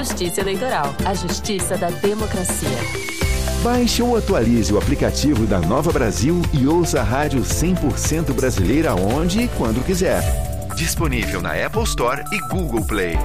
Justiça Eleitoral, a justiça da democracia. Baixe ou atualize o aplicativo da Nova Brasil e ouça a rádio 100% brasileira onde e quando quiser. Disponível na Apple Store e Google Play.